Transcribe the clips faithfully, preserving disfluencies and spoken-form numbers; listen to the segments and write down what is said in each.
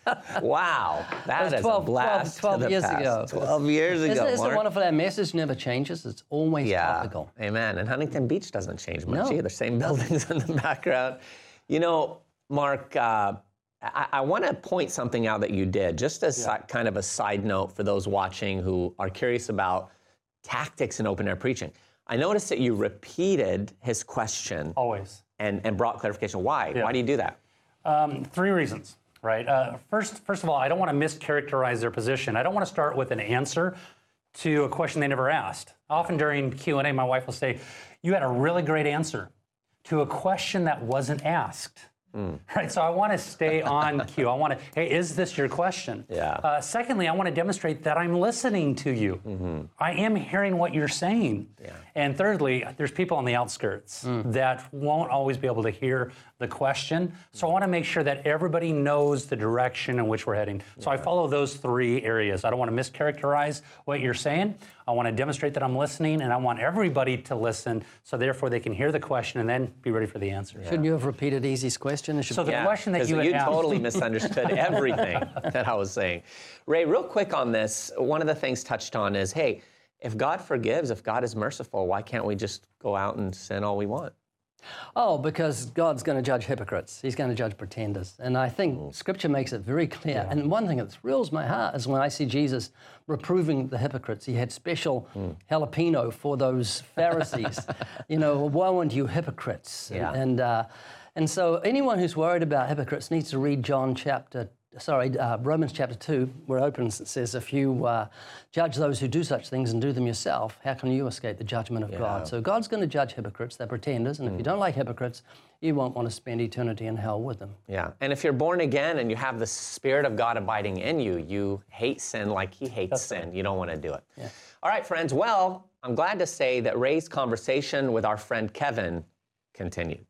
Wow, that is twelve, a blast twelve, twelve to the years past. ago. twelve years ago, Isn't, isn't Mark. it wonderful? Our message never changes. It's always Yeah, topical. amen. And Huntington Beach doesn't change much No. either. Same buildings in the background. You know, Mark, uh, I, I want to point something out that you did, just as Yeah. si- kind of a side note for those watching who are curious about tactics in open air preaching. I noticed that you repeated his question Always. and, and brought clarification. Why? Yeah. Why do you do that? Um, three reasons, right? Uh, first, first of all, I don't want to mischaracterize their position. I don't want to start with an answer to a question they never asked. Often during Q and A, my wife will say, "You had a really great answer to a question that wasn't asked." Mm. Right, so I want to stay on cue. I want to, hey, is this your question? Yeah. Uh, secondly, I want to demonstrate that I'm listening to you. Mm-hmm. I am hearing what you're saying. Yeah. And thirdly, there's people on the outskirts mm. that won't always be able to hear the question. So I want to make sure that everybody knows the direction in which we're heading. So yeah. I follow those three areas. I don't want to mischaracterize what you're saying. I want to demonstrate that I'm listening, and I want everybody to listen, so therefore they can hear the question and then be ready for the answer. Yeah. Shouldn't you have repeated Easy's question? It should so the yeah, question that you had you asked, totally misunderstood everything that I was saying. Ray, real quick on this, one of the things touched on is, hey, if God forgives, if God is merciful, why can't we just go out and sin all we want? Oh, because God's going to judge hypocrites. He's going to judge pretenders. And I think mm. Scripture makes it very clear. Yeah. And one thing that thrills my heart is when I see Jesus reproving the hypocrites. He had special mm. jalapeno for those Pharisees. You know, woe unto you hypocrites. Yeah. And, and, uh, and so anyone who's worried about hypocrites needs to read John chapter Sorry, uh, Romans chapter two, where it opens, it says, if you uh, judge those who do such things and do them yourself, how can you escape the judgment of yeah. God? So God's going to judge hypocrites, they're pretenders, and mm. if you don't like hypocrites, you won't want to spend eternity in hell with them. Yeah, and if you're born again and you have the Spirit of God abiding in you, you hate sin like He hates That's sin. Right. You don't want to do it. Yeah. All right, friends, well, I'm glad to say that Ray's conversation with our friend Kevin continued.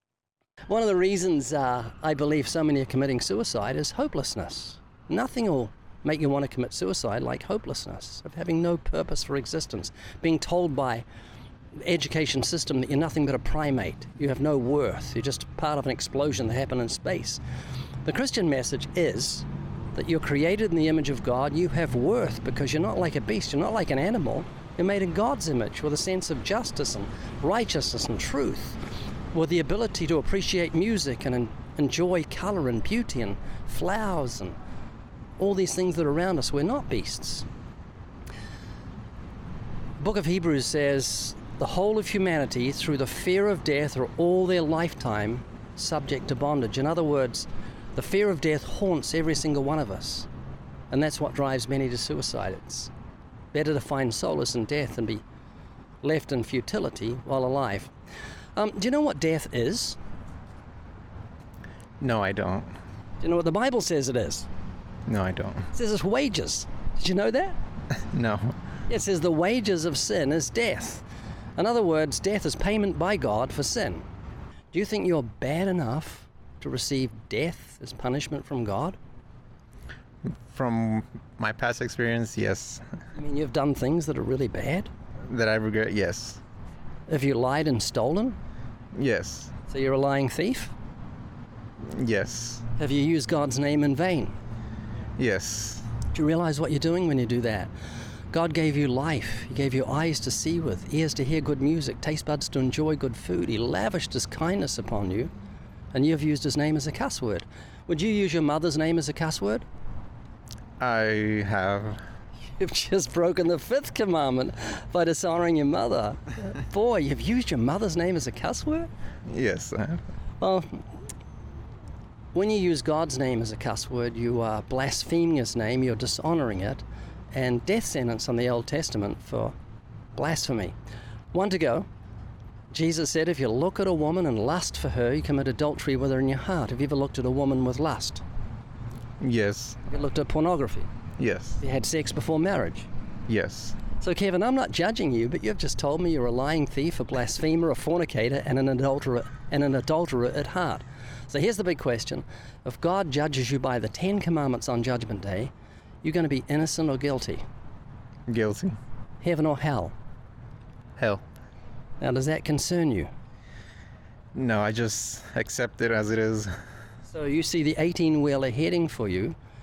One of the reasons uh, I believe so many are committing suicide is hopelessness. Nothing will make you want to commit suicide like hopelessness, of having no purpose for existence, being told by the education system that you're nothing but a primate, you have no worth, you're just part of an explosion that happened in space. The Christian message is that you're created in the image of God, you have worth because you're not like a beast, you're not like an animal, you're made in God's image with a sense of justice and righteousness and truth, with the ability to appreciate music and en- enjoy color and beauty and flowers and all these things that are around us. We're not beasts. The book of Hebrews says, the whole of humanity, through the fear of death, are all their lifetime subject to bondage. In other words, the fear of death haunts every single one of us. And that's what drives many to suicide. It's better to find solace in death than be left in futility while alive. Um, do you know what death is? No, I don't. Do you know what the Bible says it is? No, I don't. It says it's wages. Did you know that? No. It says the wages of sin is death. In other words, death is payment by God for sin. Do you think you're bad enough to receive death as punishment from God? From my past experience, yes. I mean, you've done things that are really bad? That I regret, yes. Have you lied and stolen? Yes. So you're a lying thief? Yes. Have you used God's name in vain? Yes. Do you realize what you're doing when you do that? God gave you life. He gave you eyes to see with, ears to hear good music, taste buds to enjoy good food. He lavished His kindness upon you, and you've used His name as a cuss word. Would you use your mother's name as a cuss word? I have. You've just broken the fifth commandment by dishonoring your mother. Boy, you've used your mother's name as a cuss word? Yes, I have. Well, when you use God's name as a cuss word, you are blaspheming His name, you're dishonoring it, and death sentence on the Old Testament for blasphemy. One to go. Jesus said, if you look at a woman and lust for her, you commit adultery with her in your heart. Have you ever looked at a woman with lust? Yes. Have you looked at pornography? Yes. You had sex before marriage? Yes. So, Kevin, I'm not judging you, but you've just told me you're a lying thief, a blasphemer, a fornicator, and an adulterer, and an adulterer at heart. So here's the big question. If God judges you by the Ten Commandments on Judgment Day, you're going to be innocent or guilty? Guilty. Heaven or hell? Hell. Now, does that concern you? No, I just accept it as it is. So you see the eighteen-wheeler heading for you.